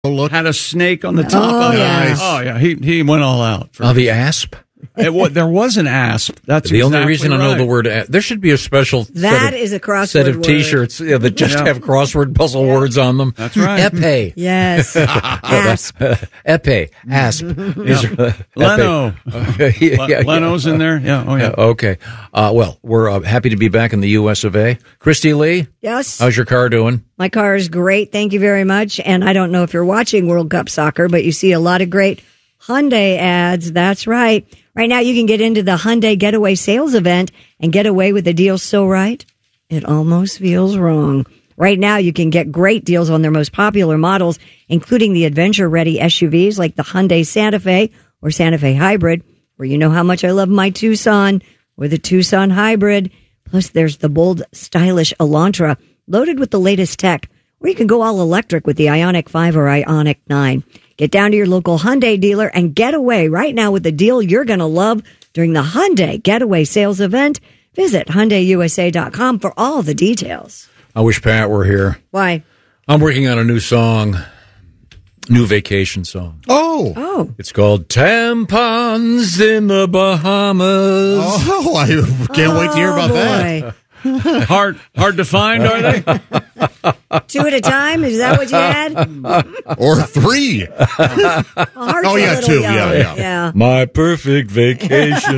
Had a snake on the top of it. yes. Oh, yeah. He went all out. The asp? There was an asp. That's the only reason right. I know the word asp. There should be a special That is a crossword set of word. T-shirts that just have crossword puzzle words on them. That's right. Epee. Yes. Asp. Epee. Asp. Leno. Yeah. Leno's in there. Yeah. Oh, yeah. Okay. Well, we're happy to be back in the U.S. of A. Christy Lee, Yes. how's your car doing? My car is great. Thank you very much. And I don't know if you're watching World Cup soccer, but you see a lot of great Hyundai ads. That's right. Right now, you can get into the Hyundai Getaway Sales Event and get away with a deal so right, it almost feels wrong. Right now, you can get great deals on their most popular models, including the adventure-ready SUVs like the Hyundai Santa Fe or Santa Fe Hybrid, where you know how much I love my Tucson, or the Tucson Hybrid. Plus, there's the bold, stylish Elantra, loaded with the latest tech, or you can go all electric with the Ioniq 5 or Ioniq 9. Get down to your local Hyundai dealer and get away right now with the deal you're going to love during the Hyundai Getaway Sales Event. Visit HyundaiUSA.com for all the details. I wish Pat were here. Why? I'm working on a new song, new vacation song. Oh. It's called Tampons in the Bahamas. Oh, I can't wait to hear about that. Boy. Hard to find, are they? 2 at a time? Is that what you had? Or 3. Heart's Oh, a yeah, little 2. young. Yeah. My perfect vacation.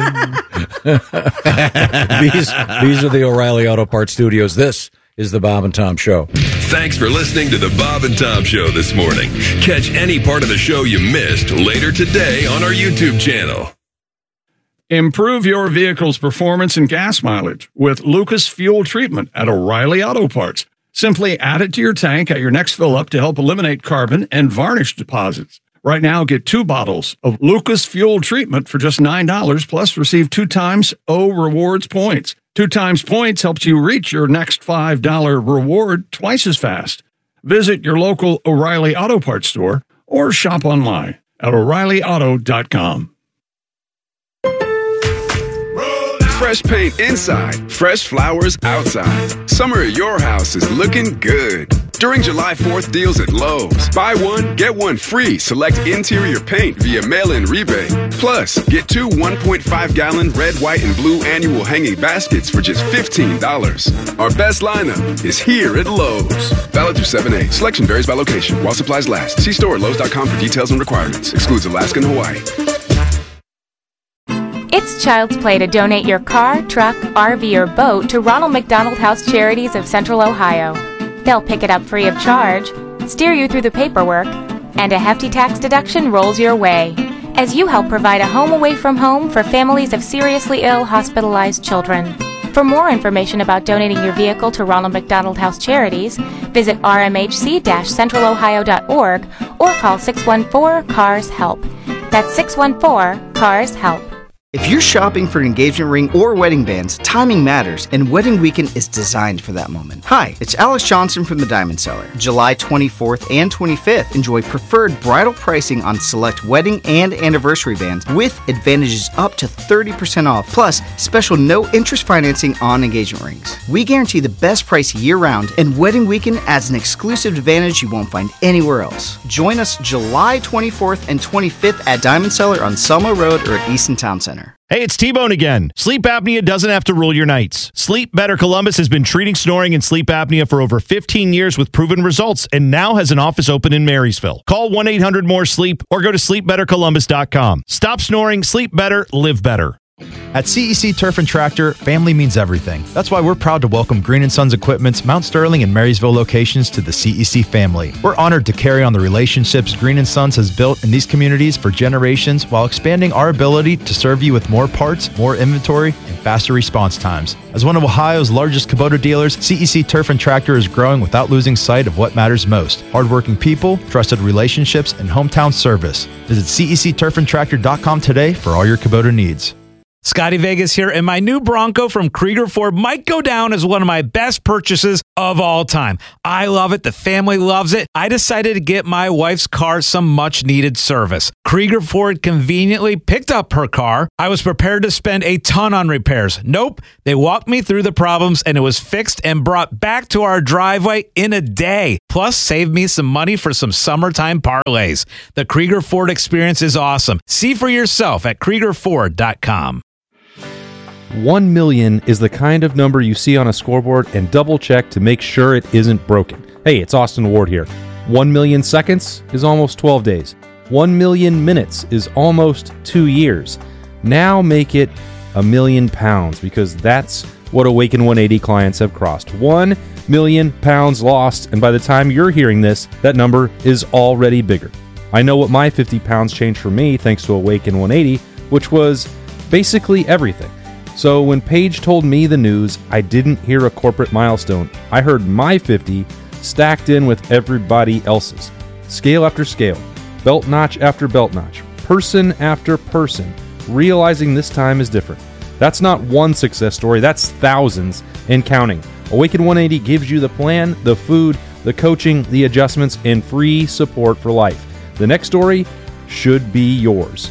These are the O'Reilly Auto Parts Studios. This is the Bob and Tom Show. Thanks for listening to the Bob and Tom Show this morning. Catch any part of the show you missed later today on our YouTube channel. Improve your vehicle's performance and gas mileage with Lucas Fuel Treatment at O'Reilly Auto Parts. Simply add it to your tank at your next fill-up to help eliminate carbon and varnish deposits. Right now, get 2 bottles of Lucas Fuel Treatment for just $9, plus receive 2 times O Rewards points. 2 times points helps you reach your next $5 reward twice as fast. Visit your local O'Reilly Auto Parts store or shop online at O'ReillyAuto.com. Fresh paint inside, fresh flowers outside. Summer at your house is looking good. During July 4th deals at Lowe's, buy one, get one free. Select interior paint via mail-in rebate. Plus, get 2 1.5-gallon red, white, and blue annual hanging baskets for just $15. Our best lineup is here at Lowe's. Valid through 7/8. Selection varies by location while supplies last. See store at Lowe's.com for details and requirements. Excludes Alaska and Hawaii. It's child's play to donate your car, truck, RV, or boat to Ronald McDonald House Charities of Central Ohio. They'll pick it up free of charge, steer you through the paperwork, and a hefty tax deduction rolls your way as you help provide a home away from home for families of seriously ill, hospitalized children. For more information about donating your vehicle to Ronald McDonald House Charities, visit rmhc-centralohio.org or call 614-CARS-HELP. That's 614-CARS-HELP. If you're shopping for an engagement ring or wedding bands, timing matters, and Wedding Weekend is designed for that moment. Hi, it's Alex Johnson from the Diamond Seller. July 24th and 25th, enjoy preferred bridal pricing on select wedding and anniversary bands with advantages up to 30% off, plus special no-interest financing on engagement rings. We guarantee the best price year-round, and Wedding Weekend adds an exclusive advantage you won't find anywhere else. Join us July 24th and 25th at Diamond Seller on Selma Road or at Easton Town Center. Hey, it's T-Bone again. Sleep apnea doesn't have to rule your nights. Sleep Better Columbus has been treating snoring and sleep apnea for over 15 years with proven results and now has an office open in Marysville. Call 1-800-MORE-SLEEP or go to sleepbettercolumbus.com. Stop snoring, sleep better, live better. At CEC Turf and Tractor, family means everything. That's why we're proud to welcome Green & Sons Equipment's Mount Sterling and Marysville locations to the CEC family. We're honored to carry on the relationships Green & Sons has built in these communities for generations while expanding our ability to serve you with more parts, more inventory, and faster response times. As one of Ohio's largest Kubota dealers, CEC Turf and Tractor is growing without losing sight of what matters most: hardworking people, trusted relationships, and hometown service. Visit CECturfandtractor.com today for all your Kubota needs. Scotty Vegas here, and my new Bronco from Krieger Ford might go down as one of my best purchases of all time. I love it. The family loves it. I decided to get my wife's car some much-needed service. Krieger Ford conveniently picked up her car. I was prepared to spend a ton on repairs. Nope. They walked me through the problems, and it was fixed and brought back to our driveway in a day. Plus, saved me some money for some summertime parlays. The Krieger Ford experience is awesome. See for yourself at KriegerFord.com. 1 million is the kind of number you see on a scoreboard and double check to make sure it isn't broken. Hey, it's Austin Ward here. 1 million seconds is almost 12 days. 1 million minutes is almost 2 years. Now make it £1 million, because that's what Awaken 180 clients have crossed. 1 million pounds lost, and by the time you're hearing this, that number is already bigger. I know what my 50 pounds changed for me thanks to Awaken 180, which was basically everything. So when Paige told me the news, I didn't hear a corporate milestone. I heard my 50 stacked in with everybody else's. Scale after scale, belt notch after belt notch, person after person, realizing this time is different. That's not one success story, that's thousands and counting. Awaken 180 gives you the plan, the food, the coaching, the adjustments, and free support for life. The next story should be yours.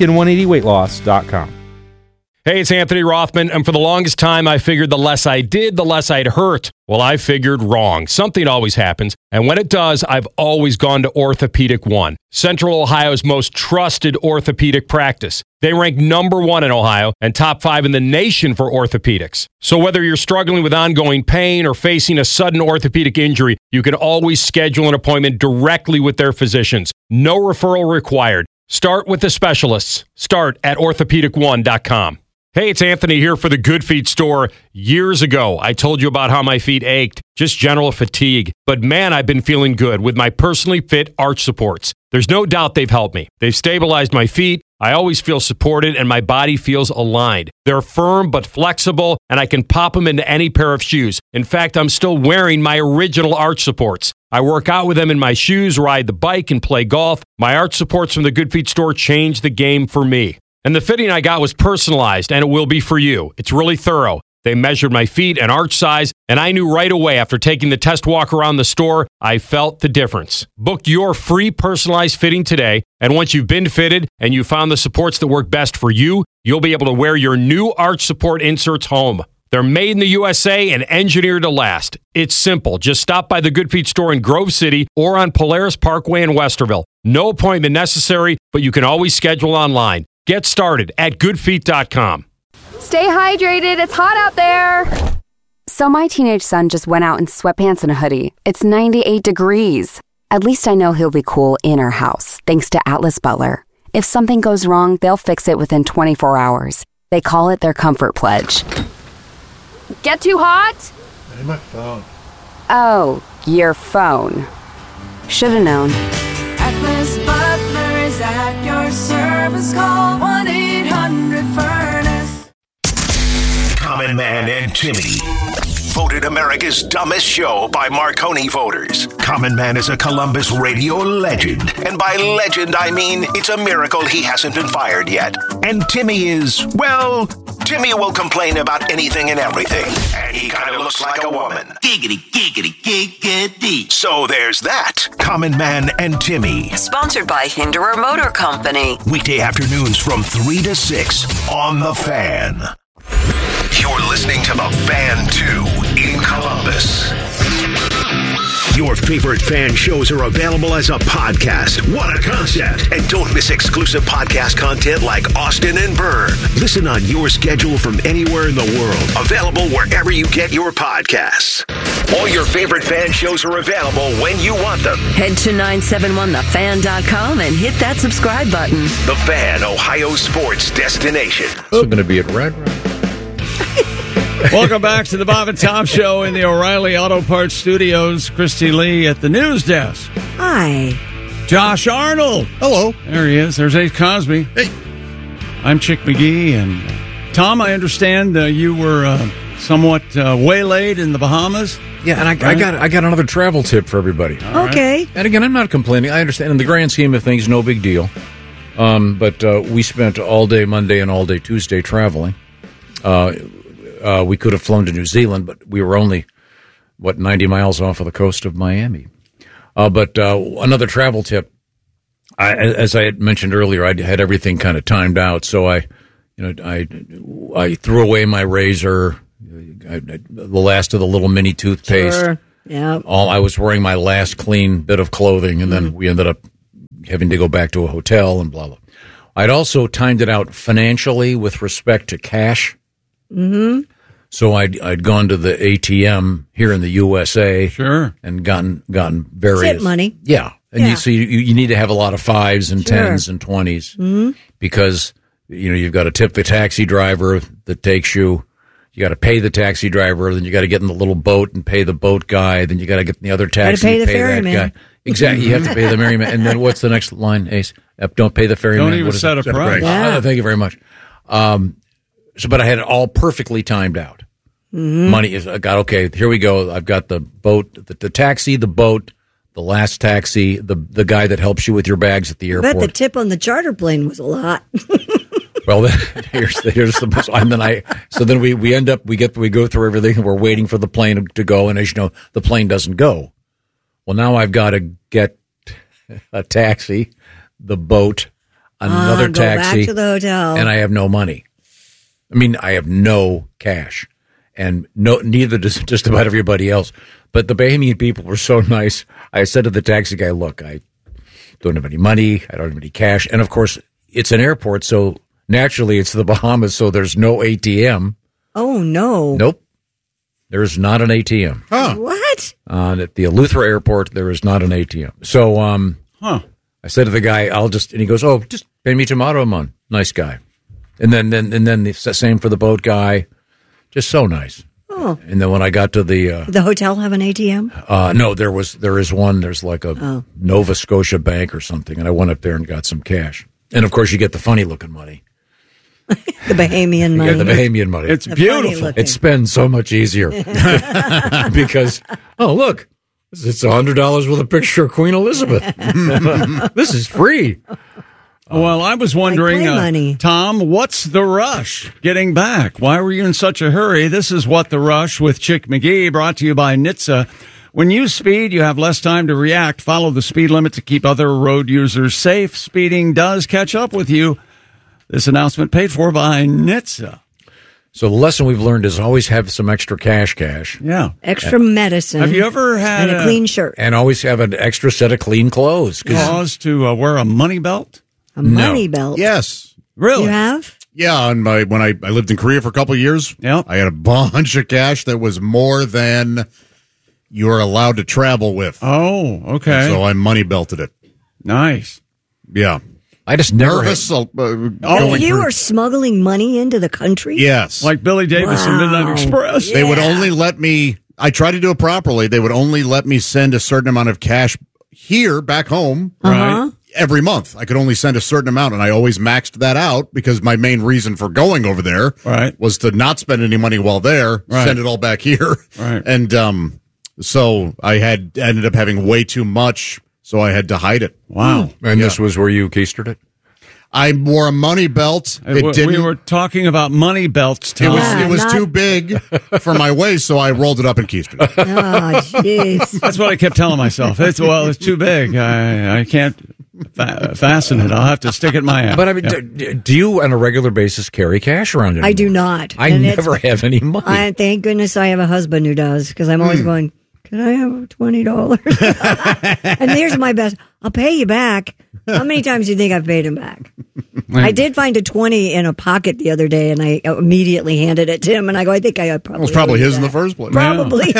Awaken180weightloss.com. Hey, it's Anthony Rothman, and for the longest time, I figured the less I did, the less I'd hurt. Well, I figured wrong. Something always happens, and when it does, I've always gone to Orthopedic One, Central Ohio's most trusted orthopedic practice. They rank #1 in Ohio and top 5 in the nation for orthopedics. So whether you're struggling with ongoing pain or facing a sudden orthopedic injury, you can always schedule an appointment directly with their physicians. No referral required. Start with the specialists. Start at orthopedic1.com. Hey, it's Anthony here for the Good Feet store. Years ago, I told you about how my feet ached, just general fatigue. But man, I've been feeling good with my personally fit arch supports. There's no doubt they've helped me. They've stabilized my feet. I always feel supported and my body feels aligned. They're firm but flexible, and I can pop them into any pair of shoes. In fact, I'm still wearing my original arch supports. I work out with them in my shoes, ride the bike, and play golf. My arch supports from the Good Feet store changed the game for me. And the fitting I got was personalized, and it will be for you. It's really thorough. They measured my feet and arch size, and I knew right away after taking the test walk around the store, I felt the difference. Book your free personalized fitting today, and once you've been fitted and you found the supports that work best for you, you'll be able to wear your new arch support inserts home. They're made in the USA and engineered to last. It's simple. Just stop by the Good Feet store in Grove City or on Polaris Parkway in Westerville. No appointment necessary, but you can always schedule online. Get started at goodfeet.com. Stay hydrated. It's hot out there. So my teenage son just went out in sweatpants and a hoodie. It's 98 degrees. At least I know he'll be cool in our house, thanks to Atlas Butler. If something goes wrong, they'll fix it within 24 hours. They call it their Comfort Pledge. Get too hot? Hey, my phone. Oh, your phone. Should've known. Atlas Butler is at your service. Call 1-800-FURNACE. Common Man and Timmy. Voted America's dumbest show by Marconi voters. Common Man is a Columbus radio legend. And by legend, I mean it's a miracle he hasn't been fired yet. And Timmy is, well, Timmy will complain about anything and everything. And he kind of looks like a woman. Giggity, giggity, giggity. So there's that. Common Man and Timmy. Sponsored by Hinderer Motor Company. Weekday afternoons from 3 to 6 on The Fan. You're listening to The Fan 2 in Columbus. Your favorite fan shows are available as a podcast. What a concept. And don't miss exclusive podcast content like Austin and Byrne. Listen on your schedule from anywhere in the world. Available wherever you get your podcasts. All your favorite fan shows are available when you want them. Head to 971thefan.com and hit that subscribe button. The Fan, Ohio sports destination. So going to be at Red Rock. Welcome back to the Bob and Tom Show in the O'Reilly Auto Parts Studios. Christy Lee at the news desk. Hi. Josh Arnold. Hello. There he is. There's Ace Cosby. Hey. I'm Chick McGee. And Tom, I understand you were somewhat waylaid in the Bahamas. Yeah, and I got another travel tip for everybody. Okay. And again, I'm not complaining. I understand in the grand scheme of things, no big deal. But we spent all day Monday and all day Tuesday traveling. We could have flown to New Zealand, but we were only, 90 miles off of the coast of Miami. But another travel tip, as I had mentioned earlier, I had everything kind of timed out. So I threw away my razor, the last of the little mini toothpaste. Sure. Yeah. I was wearing my last clean bit of clothing, and then we ended up having to go back to a hotel and blah, blah. I'd also timed it out financially with respect to cash. Mm-hmm. So I'd gone to the ATM here in the USA, sure, and gotten various tip money. Yeah, and you need to have a lot of 5s and 10s and 20s because you've got to tip the taxi driver that takes you. You got to pay the taxi driver, then you got to get in the little boat and pay the boat guy. Then you got to get in the other taxi, pay the that ferryman. guy. Exactly, you have to pay the ferryman. And then what's the next line, Ace? Don't pay the ferryman. Don't even set a price. Yeah. Thank you very much. But I had it all perfectly timed out. Mm-hmm. Money is. I got okay. Here we go. I've got the boat, the taxi, the boat, the last taxi, the guy that helps you with your bags at the I airport. bet the tip on the charter plane was a lot. Well, here's the and then so then we end up we go through everything and we're waiting for the plane to go, and as you know, the plane doesn't go. Well, now I've got to get a taxi, the boat, another go taxi, back to the hotel, and I have no money. I mean, I have no cash, and neither does just about everybody else. But the Bahamian people were so nice. I said to the taxi guy, "Look, I don't have any money. I don't have any cash, and of course, it's an airport, so." Naturally, it's the Bahamas, so there's no ATM. Oh, no. Nope. There's not an ATM. Huh. What? At the Eleuthera Airport, there is not an ATM. So I said to the guy, and he goes, oh, just pay me tomorrow, man. Nice guy. And then the same for the boat guy. Just so nice. Oh. And then when I got to the hotel have an ATM? No, there is one. There's like a Nova Scotia Bank or something, and I went up there and got some cash. And of course, you get the funny looking money. The Bahamian money. Yeah, the Bahamian money. It's beautiful. It spends so much easier because, look, it's $100 with a picture of Queen Elizabeth. This is free. Well, I was wondering, money. Tom, what's the rush getting back? Why were you in such a hurry? This is What the Rush with Chick McGee, brought to you by NHTSA. When you speed, you have less time to react. Follow the speed limit to keep other road users safe. Speeding does catch up with you. This announcement paid for by NHTSA. So the lesson we've learned is always have some extra cash. Yeah. Extra medicine. Have you ever had and a clean shirt? And always have an extra set of clean clothes. Cause to wear a money belt? A money belt? Yes. Really? You have? Yeah, when I lived in Korea for a couple of years, I had a bunch of cash that was more than you were allowed to travel with. Oh, okay. And so I money belted it. Nice. Yeah. I just never nervous. You were smuggling money into the country? Yes. Like Billy Davis and Midnight Express. They would only let me, I tried to do it properly. They would only let me send a certain amount of cash here, back home, right? Every month. I could only send a certain amount, and I always maxed that out because my main reason for going over there was to not spend any money while there, send it all back here. Right. And so I ended up having way too much, so I had to hide it. Wow. And this was where you keistered it? I wore a money belt. We were talking about money belts, Tom. It was too big for my waist, so I rolled it up and keistered it. Oh, jeez. That's what I kept telling myself. It's too big. I can't fasten it. I'll have to stick it in my ass. But I mean, do you on a regular basis carry cash around anymore? I do not. I never have any money. Thank goodness I have a husband who does, because I'm always going, can I have $20? And here's my best. I'll pay you back. How many times do you think I've paid him back? I did find a 20 in a pocket the other day, and I immediately handed it to him. And I go, I think I probably. It was probably his in the first place. Probably.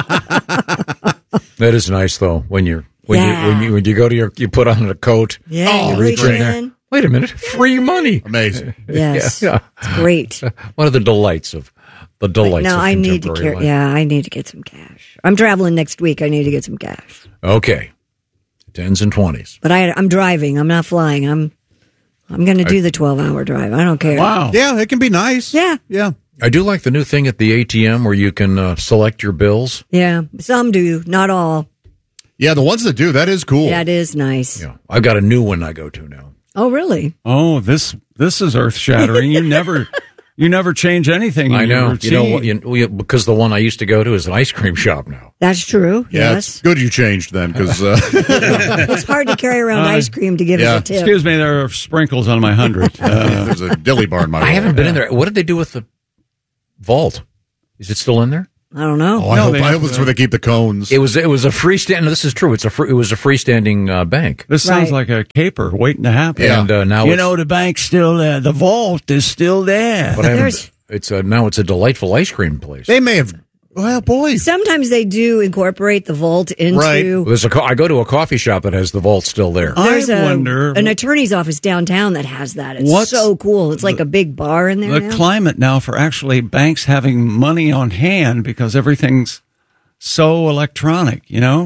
That is nice, though. When you go to you put on a coat. Yeah. You reach in there. Wait a minute, free money. Amazing. Yes. Yeah. It's great. One of the delights of No, I need to contemporary life. Yeah, I need to get some cash. I'm traveling next week. I need to get some cash. Okay. 10s and 20s. But I'm driving. I'm not flying. I'm going to do the 12-hour drive. I don't care. Wow. Yeah, it can be nice. Yeah. Yeah. I do like the new thing at the ATM where you can select your bills. Yeah. Some do, not all. Yeah, the ones that do, that is cool. Yeah, it is nice. Yeah. I've got a new one I go to now. Oh, really? Oh, this is earth shattering. You never change anything. I in your know. routine. Because the one I used to go to is an ice cream shop now. That's true. Yeah, Yes. it's good you changed then, because It's hard to carry around ice cream to give us a tip. Excuse me, there are sprinkles on my 100. there's a dilly bar in my. I haven't been in there. What did they do with the vault? Is it still in there? I don't know. Oh, I hope it's where they keep the cones. It was a freestanding. This is true. It was a freestanding bank. This sounds like a caper waiting to happen. And now the bank's still there. The vault is still there. But now it's a delightful ice cream place. They may have. Well, boys. Sometimes they do incorporate the vault into. I go to a coffee shop that has the vault still there. There's I wonder an attorney's office downtown that has that. It's so cool. It's like a big bar in there. The climate now for actually banks having money on hand because everything's so electronic,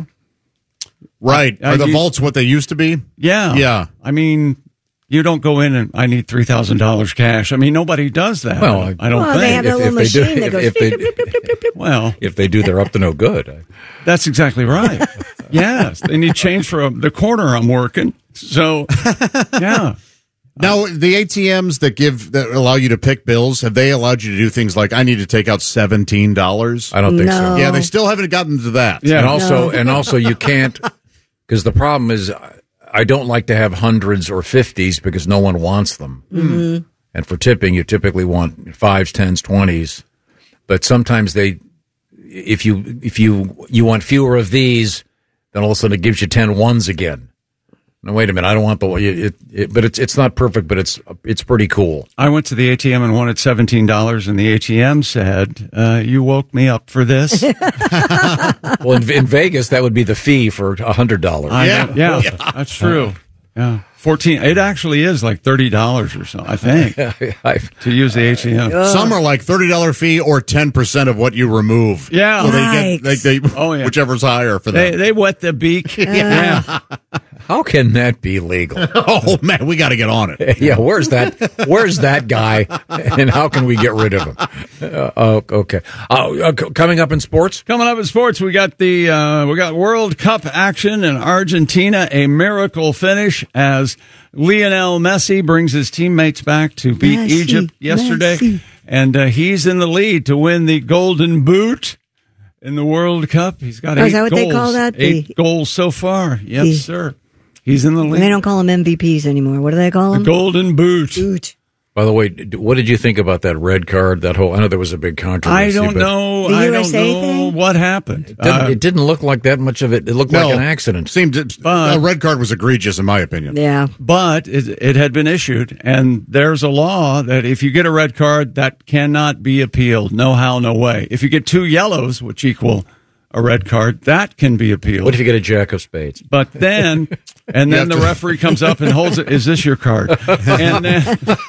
Right. Are the vaults what they used to be? Yeah. Yeah. I mean, you don't go in and I need $3,000 cash. I mean, nobody does that. Well, I don't think. They have a little machine that goes. Well, if they do, they're up to no good. That's exactly right. Yes. They need change for the corner I'm working. So, yeah. Now, the ATMs that allow you to pick bills, have they allowed you to do things like, I need to take out $17? I don't think so. Yeah, they still haven't gotten to that. Yeah. And also you can't, because the problem is, I don't like to have hundreds or 50s because no one wants them. Mm-hmm. And for tipping, you typically want 5s, 10s, 20s. But sometimes if you want fewer of these, then all of a sudden it gives you 10 ones again. Now, wait a minute, I don't want but it's not perfect, but it's pretty cool. I went to the ATM and wanted $17, and the ATM said, you woke me up for this. Well, in Vegas, that would be the fee for $100. Yeah, that's true. Yeah. 14. It actually is like $30 or so, I think, to use the ATM. Some are like $30 fee or 10% of what you remove. Yeah. So they get whichever's higher for them. They wet the beak. Yeah. How can that be legal? Oh man, we got to get on it. Yeah, where's that guy, and how can we get rid of him? Okay. Coming up in sports. We got the World Cup action in Argentina. A miracle finish as Lionel Messi brings his teammates back to beat Egypt yesterday, and he's in the lead to win the Golden Boot in the World Cup. He's got 8 goals. Is that what they call that? 8 goals so far. Yes, sir. He's in the lead. They don't call them MVPs anymore. What do they call them? The Golden Boot. By the way, what did you think about that red card? I know there was a big controversy. I don't know. I don't know what happened. It didn't look like that much of it. It looked like an accident. A red card was egregious, in my opinion. Yeah. But it had been issued, and there's a law that if you get a red card, that cannot be appealed. No how, no way. If you get 2 yellows, which equal a red card, that can be appealed. What if you get a jack of spades? But then, and then the referee comes up and holds it. Is this your card? And then,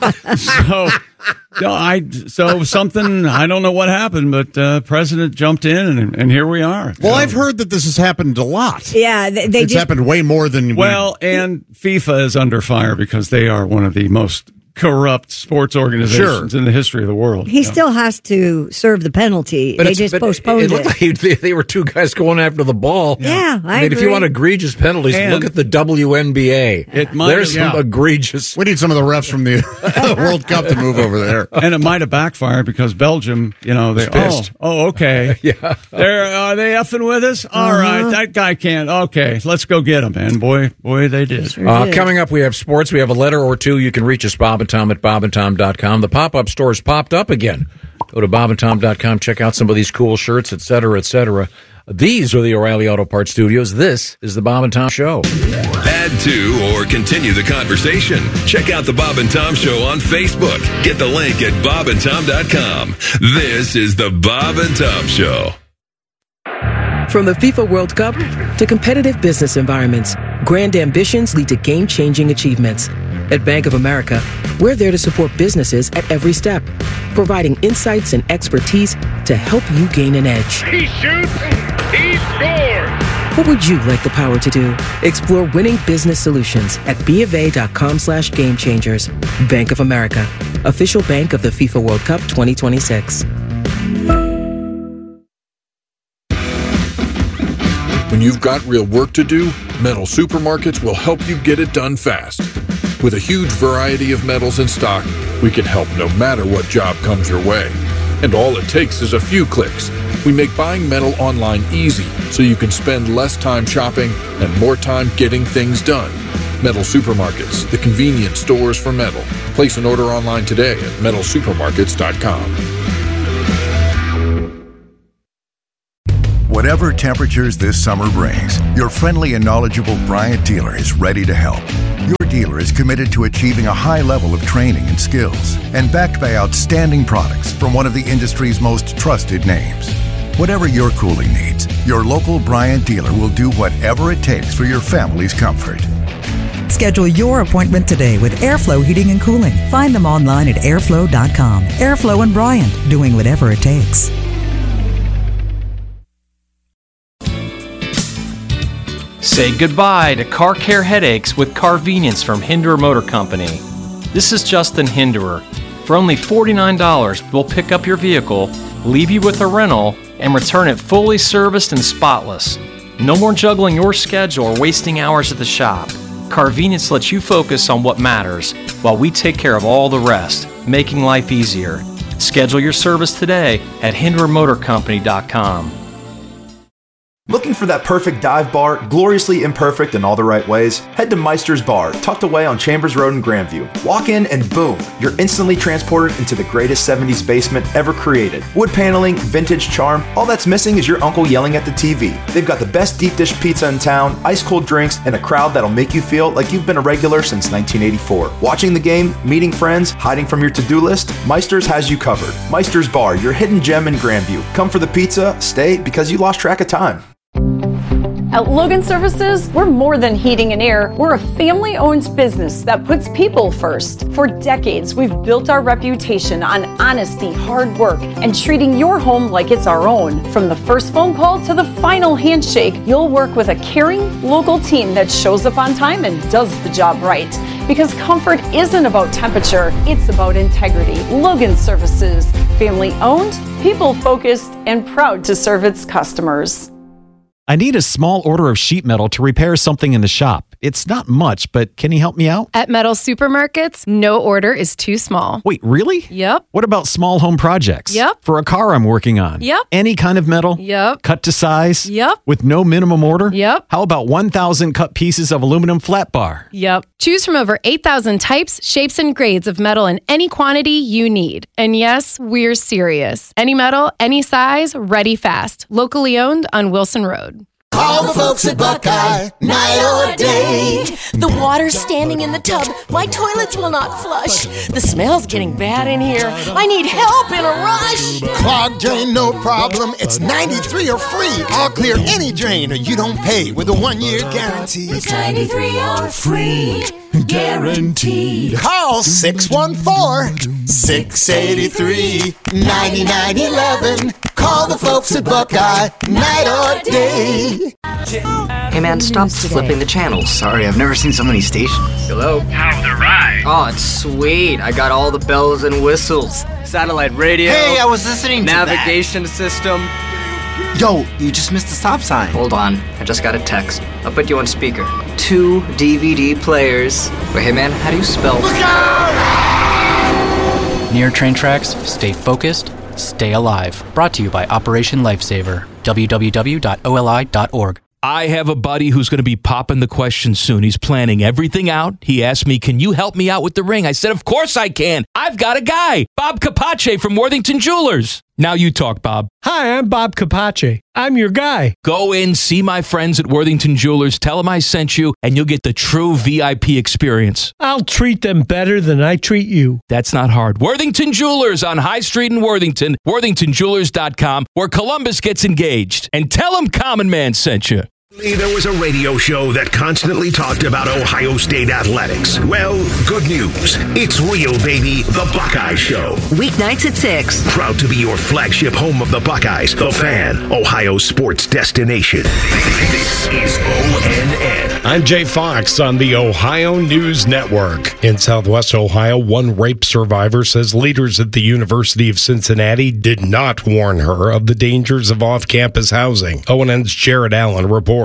so something, I don't know what happened, but President jumped in, and here we are. Well, I've heard that this has happened a lot. Yeah, it's happened way more than and FIFA is under fire because they are one of the most corrupt sports organizations in the history of the world. He still has to serve the penalty. They just postponed it. Looked like they were 2 guys going after the ball. Yeah, I mean, if you agree. want egregious penalties, look at the WNBA. There's some egregious. We need some of the refs from the World Cup to move over there. And it might have backfired because Belgium, they pissed. Okay. Yeah. Are they effing with us? All right, that guy can't. Okay, let's go get him, man. Boy, they did. Coming up, we have sports. We have a letter or two. You can reach us, Bob and Tom at bobandtom.com. The pop-up store's popped up again. Go to bobandtom.com, check out some of these cool shirts, et cetera, et cetera. These are the O'Reilly Auto Parts Studios. This is the Bob and Tom Show. Add to or continue the conversation. Check out the Bob and Tom Show on Facebook. Get the link at bobandtom.com. This is the Bob and Tom Show. From the FIFA World Cup to competitive business environments, grand ambitions lead to game-changing achievements. At Bank of America, we're there to support businesses at every step, providing insights and expertise to help you gain an edge. He shoots, he scores! What would you like the power to do? Explore winning business solutions at BofA.com/gamechangers. Bank of America, official bank of the FIFA World Cup 2026. When you've got real work to do, Metal Supermarkets will help you get it done fast. With a huge variety of metals in stock, we can help no matter what job comes your way. And all it takes is a few clicks. We make buying metal online easy so you can spend less time shopping and more time getting things done. Metal Supermarkets, the convenient stores for metal. Place an order online today at metalsupermarkets.com. Whatever temperatures this summer brings, your friendly and knowledgeable Bryant dealer is ready to help. Your dealer is committed to achieving a high level of training and skills and backed by outstanding products from one of the industry's most trusted names. Whatever your cooling needs, your local Bryant dealer will do whatever it takes for your family's comfort. Schedule your appointment today with Airflow Heating and Cooling. Find them online at airflow.com. Airflow and Bryant, doing whatever it takes. Say goodbye to car care headaches with Carvenience from Hinderer Motor Company. This is Justin Hinderer. For only $49, we'll pick up your vehicle, leave you with a rental, and return it fully serviced and spotless. No more juggling your schedule or wasting hours at the shop. Carvenience lets you focus on what matters while we take care of all the rest, making life easier. Schedule your service today at HindererMotorCompany.com. Looking for that perfect dive bar, gloriously imperfect in all the right ways? Head to Meister's Bar, tucked away on Chambers Road in Grandview. Walk in and boom, you're instantly transported into the greatest 70s basement ever created. Wood paneling, vintage charm, all that's missing is your uncle yelling at the TV. They've got the best deep dish pizza in town, ice cold drinks, and a crowd that'll make you feel like you've been a regular since 1984. Watching the game, meeting friends, hiding from your to-do list, Meister's has you covered. Meister's Bar, your hidden gem in Grandview. Come for the pizza, stay because you lost track of time. At Logan Services, we're more than heating and air. We're a family-owned business that puts people first. For decades, we've built our reputation on honesty, hard work, and treating your home like it's our own. From the first phone call to the final handshake, you'll work with a caring, local team that shows up on time and does the job right. Because comfort isn't about temperature, it's about integrity. Logan Services, family-owned, people-focused, and proud to serve its customers. I need a small order of sheet metal to repair something in the shop. It's not much, but can you help me out? At Metal Supermarkets, no order is too small. Wait, really? Yep. What about small home projects? Yep. For a car I'm working on? Yep. Any kind of metal? Yep. Cut to size? Yep. With no minimum order? Yep. How about 1,000 cut pieces of aluminum flat bar? Yep. Choose from over 8,000 types, shapes, and grades of metal in any quantity you need. And yes, we're serious. Any metal, any size, ready fast. Locally owned on Wilson Road. Call the folks at Buckeye, night or day. The water's standing in the tub. My toilets will not flush. The smell's getting bad in here. I need help in a rush. Clogged drain, no problem. It's 93 or free. I'll clear any drain or you don't pay with a 1-year guarantee. It's 93 or free. Guaranteed. Call 614-683-9911. Call the folks at Buckeye, night or day. Hey man, stop flipping the channels. Sorry, I've never seen so many stations. Hello? How's the ride? Oh, it's sweet. I got all the bells and whistles. Satellite radio. Hey, I was listening to navigation system. Yo, you just missed the stop sign. Hold on, I just got a text. I'll put you on speaker. 2 DVD players. Wait, hey man, how do you spell? Look out! Near train tracks, stay focused, stay alive. Brought to you by Operation Lifesaver. www.oli.org. I have a buddy who's going to be popping the question soon. He's planning everything out. He asked me, can you help me out with the ring? I said, of course I can. I've got a guy, Bob Capace from Worthington Jewelers. Now you talk, Bob. Hi, I'm Bob Capace. I'm your guy. Go in, see my friends at Worthington Jewelers, tell them I sent you, and you'll get the true VIP experience. I'll treat them better than I treat you. That's not hard. Worthington Jewelers on High Street in Worthington, worthingtonjewelers.com, where Columbus gets engaged. And tell them Common Man sent you. There was a radio show that constantly talked about Ohio State athletics. Well, good news. It's real, baby. The Buckeye Show. Weeknights at 6. Proud to be your flagship home of the Buckeyes, The Fan, Ohio sports destination. This is ONN. I'm Jay Fox on the Ohio News Network. In Southwest Ohio, one rape survivor says leaders at the University of Cincinnati did not warn her of the dangers of off-campus housing. ONN's Jared Allen reports.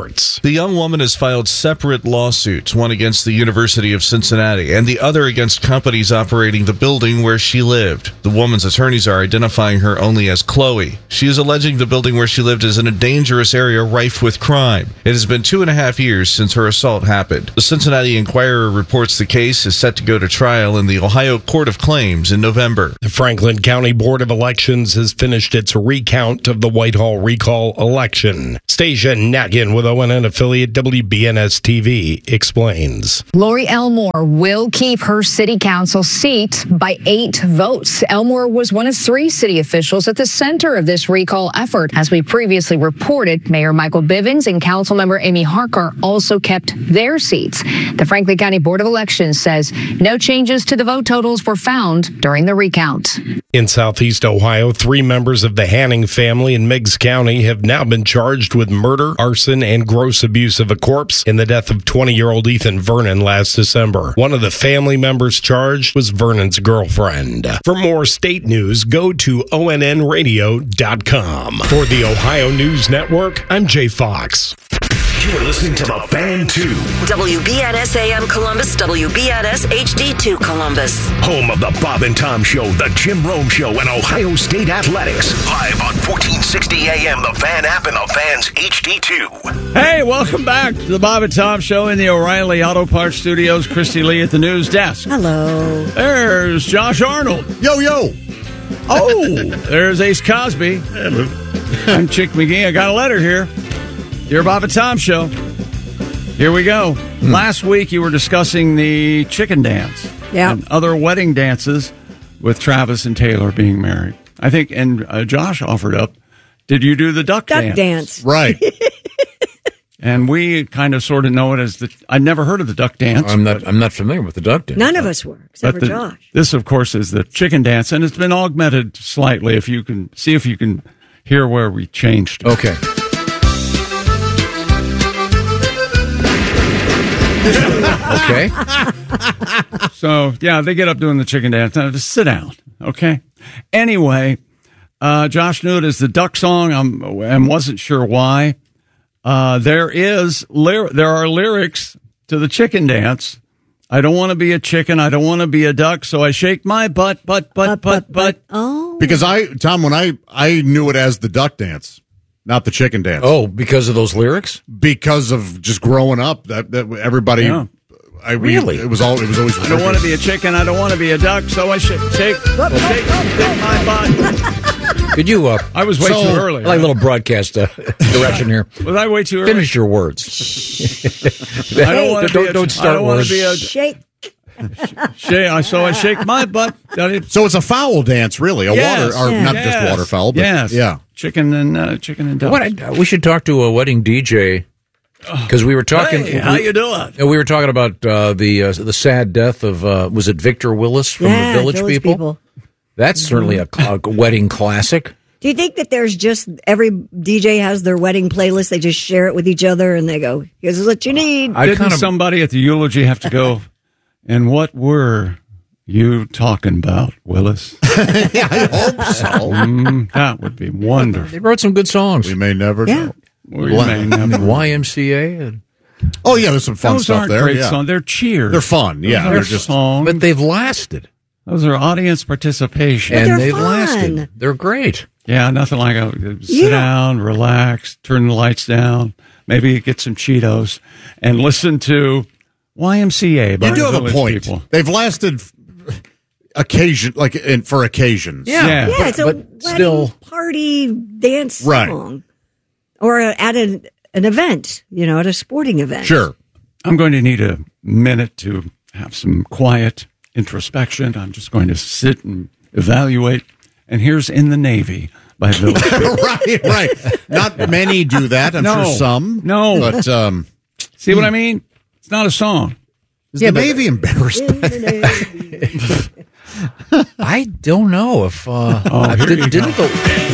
sports. The young woman has filed separate lawsuits, one against the University of Cincinnati and the other against companies operating the building where she lived. The woman's attorneys are identifying her only as Chloe. She is alleging the building where she lived is in a dangerous area rife with crime. It has been 2.5 years since her assault happened. The Cincinnati Enquirer reports the case is set to go to trial in the Ohio Court of Claims in November. The Franklin County Board of Elections has finished its recount of the Whitehall recall election. Stacia Nagin with ONN affiliate WBNS-TV explains. Lori Elmore will keep her city council seat by 8 votes. Elmore was one of 3 city officials at the center of this recall effort. As we previously reported, Mayor Michael Bivens and Councilmember Amy Harker also kept their seats. The Franklin County Board of Elections says no changes to the vote totals were found during the recount. In Southeast Ohio, 3 members of the Hanning family in Meigs County have now been charged with murder, arson, and gross abuse of a corpse in the death of 20-year-old Ethan Vernon last December. One of the family members charged was Vernon's girlfriend. For more state news, go to onnradio.com. For the Ohio News Network, I'm Jay Fox. You're listening to The Fan 2. WBNS AM Columbus, WBNS HD2 Columbus. Home of the Bob and Tom Show, the Jim Rome Show, and Ohio State Athletics. Live on 1460 AM, The Fan app, and The Fan's HD2. Hey, welcome back to the Bob and Tom Show in the O'Reilly Auto Parts Studios. Christy Lee at the news desk. Hello. There's Josh Arnold. Yo, yo. Oh, there's Ace Cosby. Hello. I'm Chick McGee. I got a letter here. Dear Bob and Tom Show. Here we go. Last week you were discussing the chicken dance and other wedding dances with Travis and Taylor being married. I think, and Josh offered up, did you do the duck dance? Right. And we kind of sort of know it as I'd never heard of the duck dance. I'm not familiar with the duck dance. None of us were, except for Josh. This, of course, is the chicken dance, and it's been augmented slightly. If you can hear where we changed it. Okay. Okay. So, yeah, they get up doing the chicken dance. Now, just sit down, okay? Anyway, Josh knew it as the duck song and wasn't sure why. There are lyrics to the chicken dance. I don't want to be a chicken. I don't want to be a duck. So I shake my butt. Oh. Because when I knew it as the duck dance. Not the chicken dance. Oh, because of those lyrics? Because of just growing up, that everybody. Yeah. Really? It was always. I don't want to be a chicken. I don't want to be a duck. So I shake my butt. Could you? I was way too early. I like a little broadcast direction here. Was I way too early? Finish your words. I don't want to be. Don't start words. Shake. So I shake my butt. So it's a fowl dance, really. Not just waterfowl, but yeah. Chicken and duck. We should talk to a wedding DJ because we were talking. Hey, how you doing? We were talking about the sad death of was it Victor Willis from the Village People? That's certainly a wedding classic. Do you think that there's just every DJ has their wedding playlist? They just share it with each other and they go, "Here's what you need." Didn't somebody at the eulogy have to go? And what were you talking about, Willis? Yeah, I hope so. That would be wonderful. They wrote some good songs. We may never know. YMCA. Oh, yeah, there's some fun stuff there. Great songs. They're cheers. They're fun, yeah. They're just songs. But they've lasted. Those are audience participation. But and they've fun. lasted. They're great. Yeah, nothing like sit down, relax, turn the lights down, maybe get some Cheetos, and listen to YMCA. You do have a point. People. They've lasted for occasions. Yeah, it's a wedding party dance song. Or at an event, at a sporting event. Sure. I'm going to need a minute to have some quiet introspection. I'm just going to sit and evaluate. And here's In the Navy by Village People. Right. Not many do that. I'm sure some. No. But see what I mean? It's not a song. Is the Navy embarrassed? I don't know if didn't the